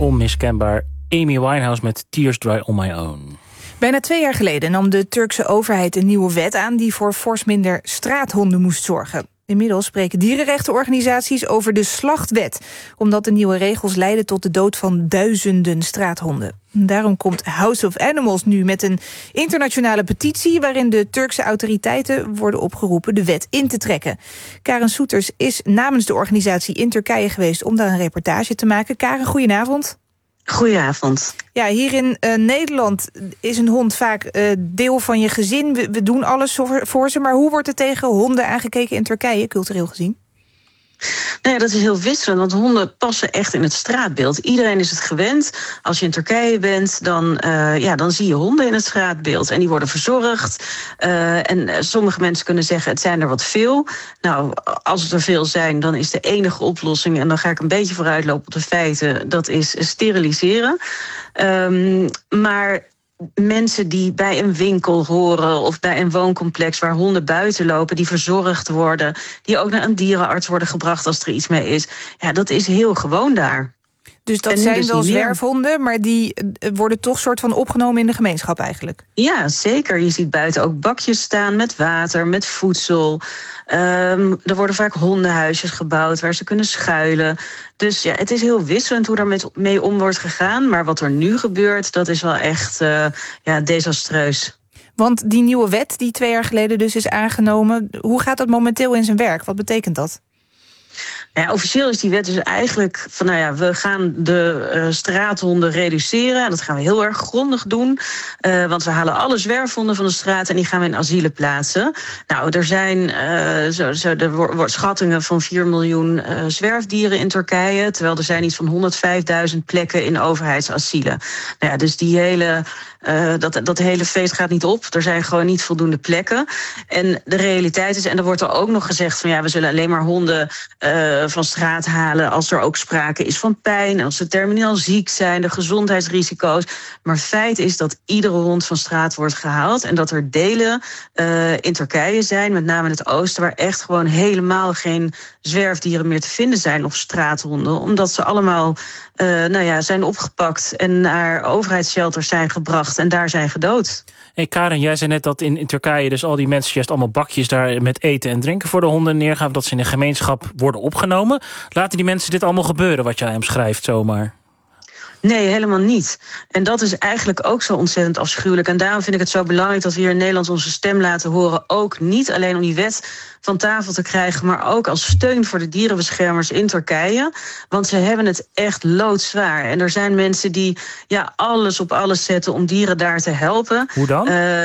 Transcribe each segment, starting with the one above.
onmiskenbaar Amy Winehouse met Tears Dry on My Own. Bijna 2 jaar geleden nam de Turkse overheid een nieuwe wet aan die voor fors minder straathonden moest zorgen. Inmiddels spreken dierenrechtenorganisaties over de slachtwet, omdat de nieuwe regels leiden tot de dood van duizenden straathonden. Daarom komt House of Animals nu met een internationale petitie waarin de Turkse autoriteiten worden opgeroepen de wet in te trekken. Karen Soeters is namens de organisatie in Turkije geweest om daar een reportage te maken. Karen, goedenavond. Goedenavond. Ja, hier in Nederland is een hond vaak deel van je gezin. We doen alles voor ze, maar hoe wordt er tegen honden aangekeken in Turkije, cultureel gezien? Nou ja, dat is heel wisselend, want honden passen echt in het straatbeeld. Iedereen is het gewend. Als je in Turkije bent, dan zie je honden in het straatbeeld. En die worden verzorgd. En sommige mensen kunnen zeggen, het zijn er wat veel. Nou, als het er veel zijn, dan is de enige oplossing, en dan ga ik een beetje vooruitlopen op de feiten, dat is steriliseren. Maar mensen die bij een winkel horen of bij een wooncomplex waar honden buiten lopen, die verzorgd worden, die ook naar een dierenarts worden gebracht als er iets mee is. Ja, dat is heel gewoon daar. Dus dat zijn wel zwerfhonden, maar die worden toch soort van opgenomen in de gemeenschap eigenlijk? Ja, zeker. Je ziet buiten ook bakjes staan met water, met voedsel. Er worden vaak hondenhuisjes gebouwd waar ze kunnen schuilen. Dus ja, het is heel wisselend hoe daar mee om wordt gegaan. Maar wat er nu gebeurt, dat is wel echt desastreus. Want die nieuwe wet die 2 jaar geleden dus is aangenomen, hoe gaat dat momenteel in zijn werk? Wat betekent dat? Ja, officieel is die wet dus eigenlijk van, we gaan de straathonden reduceren. En dat gaan we heel erg grondig doen. Want we halen alle zwerfhonden van de straat en die gaan we in asielen plaatsen. Nou, er zijn er wordt schattingen van 4 miljoen zwerfdieren in Turkije. Terwijl er zijn iets van 105.000 plekken in overheidsasielen. Nou ja, dus die dat hele feest gaat niet op. Er zijn gewoon niet voldoende plekken. En de realiteit is, en er wordt er ook nog gezegd van we zullen alleen maar honden van straat halen als er ook sprake is van pijn, als ze terminaal ziek zijn, de gezondheidsrisico's. Maar feit is dat iedere hond van straat wordt gehaald en dat er delen in Turkije zijn, met name in het oosten, waar echt gewoon helemaal geen zwerfdieren meer te vinden zijn of straathonden, omdat ze allemaal zijn opgepakt en naar overheidsshelters zijn gebracht en daar zijn gedood. Hey Karen, jij zei net dat in Turkije dus al die mensen juist allemaal bakjes daar met eten en drinken voor de honden neergaan, dat ze in een gemeenschap worden opgenomen. Laten die mensen dit allemaal gebeuren wat jij omschrijft zomaar? Nee, helemaal niet. En dat is eigenlijk ook zo ontzettend afschuwelijk. En daarom vind ik het zo belangrijk dat we hier in Nederland onze stem laten horen. Ook niet alleen om die wet van tafel te krijgen, maar ook als steun voor de dierenbeschermers in Turkije. Want ze hebben het echt loodzwaar. En er zijn mensen die alles op alles zetten om dieren daar te helpen. Hoe dan?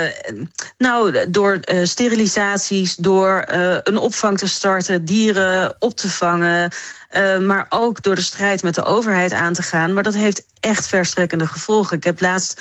Door sterilisaties, door een opvang te starten, dieren op te vangen. Maar ook door de strijd met de overheid aan te gaan. Maar dat heeft echt verstrekkende gevolgen. Ik heb laatst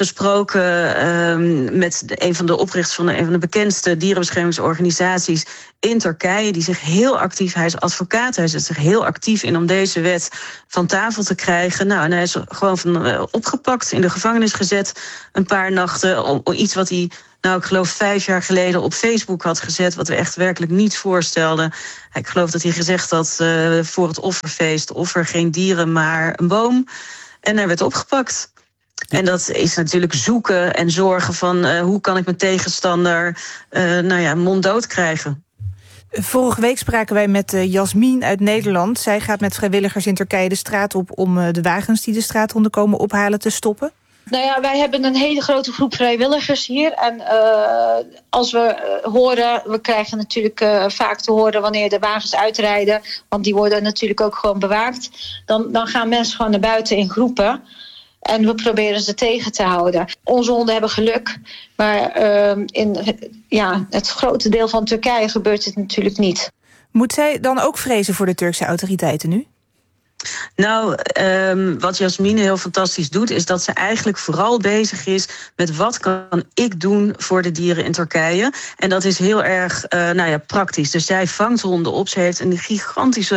gesproken met een van de oprichters van een van de bekendste dierenbeschermingsorganisaties in Turkije, die zich heel actief, hij is advocaat, hij zet zich heel actief in om deze wet van tafel te krijgen. Nou, en hij is gewoon opgepakt, in de gevangenis gezet, een paar nachten, om iets wat hij, ik geloof 5 jaar geleden op Facebook had gezet, wat we echt werkelijk niet voorstelden. Ik geloof dat hij gezegd had voor het offerfeest, offer geen dieren, maar een boom. En hij werd opgepakt. En dat is natuurlijk zoeken en zorgen van hoe kan ik mijn tegenstander monddood krijgen. Vorige week spraken wij met Jasmin uit Nederland. Zij gaat met vrijwilligers in Turkije de straat op om de wagens die de straathonden komen ophalen te stoppen. Nou ja, wij hebben een hele grote groep vrijwilligers hier. En als we horen, we krijgen natuurlijk vaak te horen wanneer de wagens uitrijden, want die worden natuurlijk ook gewoon bewaakt. Dan gaan mensen gewoon naar buiten in groepen. En we proberen ze tegen te houden. Onze honden hebben geluk. Maar in het grote deel van Turkije gebeurt het natuurlijk niet. Moet zij dan ook vrezen voor de Turkse autoriteiten nu? Nou, wat Jasmine heel fantastisch doet, is dat ze eigenlijk vooral bezig is met wat kan ik doen voor de dieren in Turkije. En dat is heel erg praktisch. Dus zij vangt honden op. Ze heeft een gigantische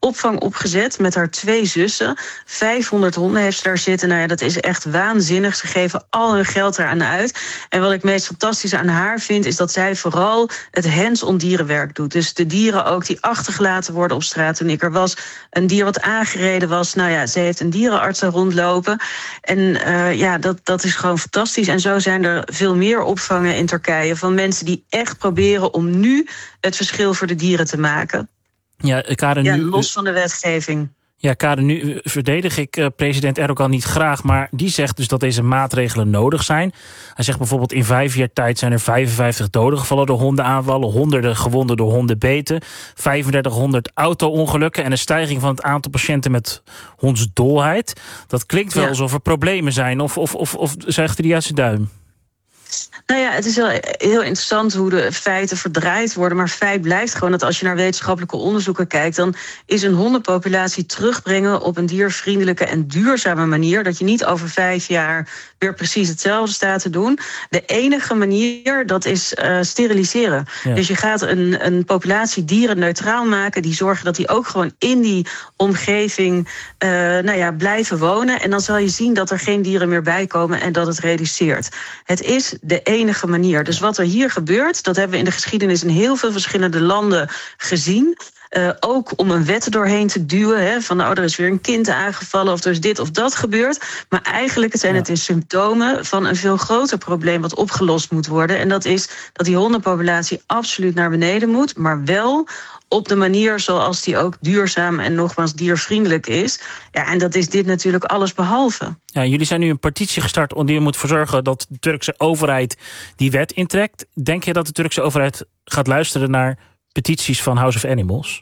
opvang opgezet met haar 2 zussen. 500 honden heeft ze daar zitten. Nou ja, dat is echt waanzinnig. Ze geven al hun geld eraan uit. En wat ik meest fantastisch aan haar vind, is dat zij vooral het hands-on dierenwerk doet. Dus de dieren ook die achtergelaten worden op straat. Toen ik er was, een dier wat aangereden was. Nou ja, ze heeft een dierenarts er rondlopen. En dat is gewoon fantastisch. En zo zijn er veel meer opvangen in Turkije van mensen die echt proberen om nu het verschil voor de dieren te maken. Ja, Karen, los van de wetgeving. Ja, Karen, nu verdedig ik president Erdogan niet graag, maar die zegt dus dat deze maatregelen nodig zijn. Hij zegt bijvoorbeeld in 5 jaar tijd zijn er 55 doden gevallen door hondenaanvallen, honderden gewonden door hondenbeten, 3500 auto-ongelukken en een stijging van het aantal patiënten met hondsdolheid. Dat klinkt wel alsof er problemen zijn, of zegt hij die uit zijn duim? Nou ja, het is heel interessant hoe de feiten verdraaid worden. Maar feit blijft gewoon dat als je naar wetenschappelijke onderzoeken kijkt, dan is een hondenpopulatie terugbrengen op een diervriendelijke en duurzame manier. Dat je niet over 5 jaar weer precies hetzelfde staat te doen. De enige manier, dat is steriliseren. Ja. Dus je gaat een populatie dieren neutraal maken, die zorgen dat die ook gewoon in die omgeving blijven wonen. En dan zal je zien dat er geen dieren meer bij komen en dat het reduceert. Het is de enige manier. Dus wat er hier gebeurt, dat hebben we in de geschiedenis in heel veel verschillende landen gezien. Ook om een wet doorheen te duwen. Van er is weer een kind aangevallen of er is dit of dat gebeurd. Maar eigenlijk zijn het symptomen van een veel groter probleem wat opgelost moet worden. En dat is dat die hondenpopulatie absoluut naar beneden moet, maar wel op de manier zoals die ook duurzaam en nogmaals diervriendelijk is. Ja, en dat is dit natuurlijk alles behalve. Ja, jullie zijn nu een petitie gestart om die moet verzorgen dat de Turkse overheid die wet intrekt. Denk je dat de Turkse overheid gaat luisteren naar petities van House of Animals?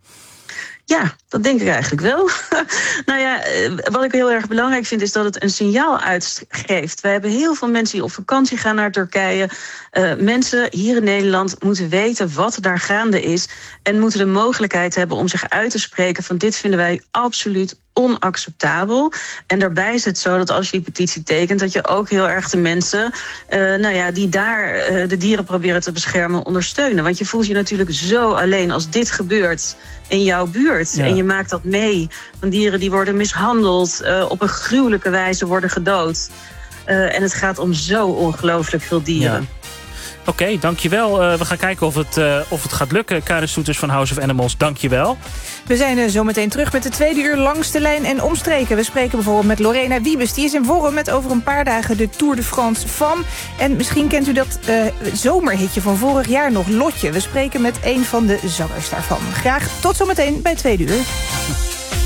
Ja, dat denk ik eigenlijk wel. Nou ja, wat ik heel erg belangrijk vind is dat het een signaal uitgeeft. We hebben heel veel mensen die op vakantie gaan naar Turkije. Mensen hier in Nederland moeten weten wat daar gaande is en moeten de mogelijkheid hebben om zich uit te spreken van dit vinden wij absoluut onacceptabel. En daarbij is het zo dat als je die petitie tekent, dat je ook heel erg de mensen die daar de dieren proberen te beschermen ondersteunen. Want je voelt je natuurlijk zo alleen als dit gebeurt in jouw buurt. Ja. En je maakt dat mee van dieren die worden mishandeld, op een gruwelijke wijze worden gedood. En het gaat om zo ongelooflijk veel dieren. Ja. Oké, dankjewel. We gaan kijken of het gaat lukken. Karen Soeters van House of Animals, dankjewel. We zijn zo meteen terug met de tweede uur langs de lijn en omstreken. We spreken bijvoorbeeld met Lorena Wiebes. Die is in Worm met over een paar dagen de Tour de France van. En misschien kent u dat zomerhitje van vorig jaar nog, Lotje. We spreken met een van de zangers daarvan. Graag tot zometeen bij Tweede Uur.